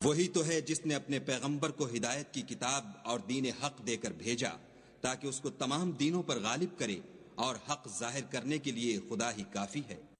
वही तो है जिसने अपने पैगंबर को हिदायत की किताब और दीन हक देकर भेजा ताकि उसको तमाम दीनों पर गालिब करे, और हक जाहिर करने के लिए खुदा ही काफी है।